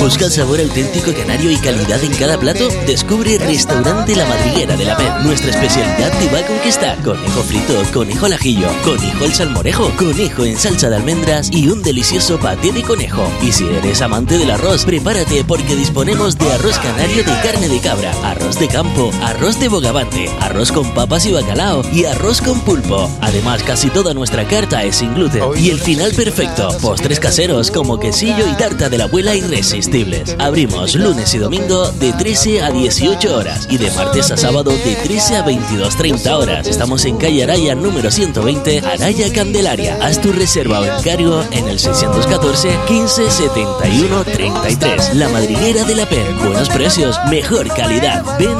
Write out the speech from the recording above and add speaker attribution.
Speaker 1: ¿Busca el sabor auténtico canario y calidad en cada plato? Descubre Restaurante La Madriguera de la Pet. Nuestra especialidad te va a conquistar. Conejo frito, conejo al ajillo, conejo al salmorejo, conejo en salsa de almendras y un delicioso paté de conejo. Y si eres amante del arroz, prepárate porque disponemos de arroz canario de carne de cabra, arroz de campo, arroz de bogavante, arroz con papas y bacalao y arroz con pulpo. Además, casi toda nuestra carta es sin gluten. Y el final perfecto, postres caseros como quesillo y tarta de la abuela irresistibles. Abrimos lunes y domingo de 13 a 18 horas y de martes a sábado de 13 a 22:30 horas. Estamos en calle Araya número 120, Araya Candelaria. Haz tu reserva o encargo en el 614 15 71 33. La Madriguera de la Pet. Buenos precios, mejor calidad. Ven